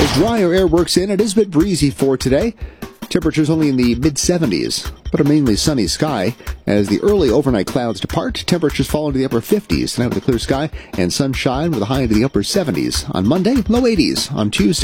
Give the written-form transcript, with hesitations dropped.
As drier air works in, it is a bit breezy for today. Temperatures only in the mid-70s, but a mainly sunny sky. As the early overnight clouds depart, temperatures fall into the upper 50s. Tonight with a clear sky and sunshine with a high into the upper 70s. On Monday, low 80s. On Tuesday,